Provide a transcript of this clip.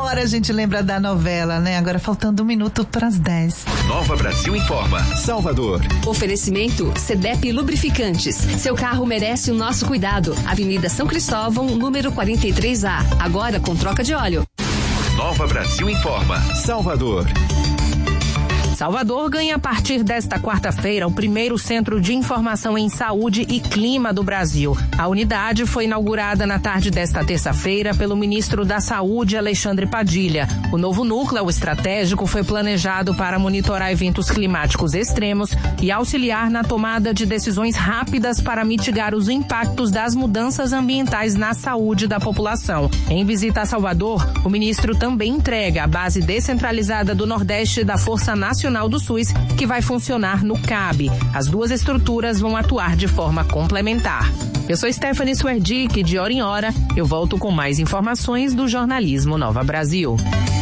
hora a gente lembra da novela, né? Agora faltando 1 minuto para as 10. Nova Brasil informa. Salvador. Oferecimento CDEP Lubrificantes. Seu carro merece o nosso cuidado. Avenida São Cristóvão, número 43A. Agora com troca de óleo. Nova Brasil informa. Salvador. Salvador ganha a partir desta quarta-feira o primeiro Centro de Informação em Saúde e Clima do Brasil. A unidade foi inaugurada na tarde desta terça-feira pelo ministro da Saúde, Alexandre Padilha. O novo núcleo estratégico foi planejado para monitorar eventos climáticos extremos e auxiliar na tomada de decisões rápidas para mitigar os impactos das mudanças ambientais na saúde da população. Em visita a Salvador, o ministro também entrega a base descentralizada do Nordeste da Força Nacional do SUS, que vai funcionar no CAB. As duas estruturas vão atuar de forma complementar. Eu sou Stephanie Swerdick, de hora em hora eu volto com mais informações do jornalismo Nova Brasil.